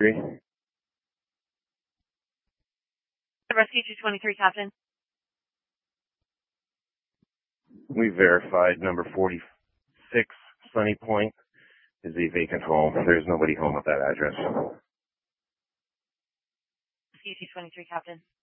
Rescue 223, Captain. We verified number 46, Sunny Point, is a vacant home. There's nobody home at that address. Rescue 223, Captain.